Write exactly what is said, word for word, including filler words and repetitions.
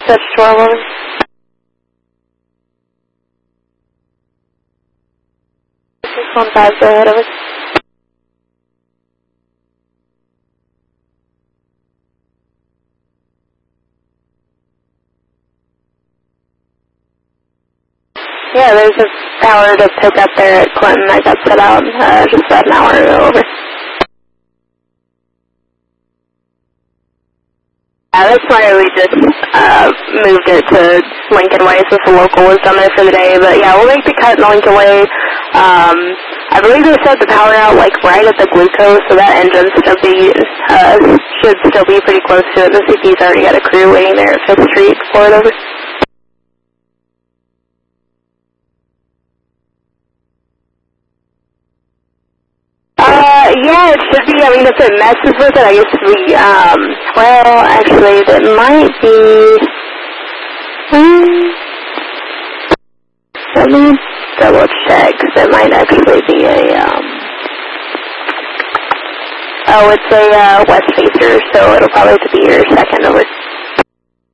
Dispatch twelve, over. six one five, go ahead, over. Yeah, there's a power to pick up there at Clinton. I got set out uh, just about an hour ago, over. Yeah, that's why we just uh, moved it to Lincoln Way, so the local was done there for the day. But yeah, we'll make the cut in Lincoln Way. Um, I believe they set the power out like right at the glucose, so that engine still be, uh, should still be pretty close to it. The C P's already got a crew waiting there at Fifth Street for it, over. Uh, yeah, it should be. I mean, if it messes with it, I guess we, um, well, actually, that might be, um, let me double check, because it might actually be a, um, oh, it's a, uh, west facer, so it'll probably have to be your second, over.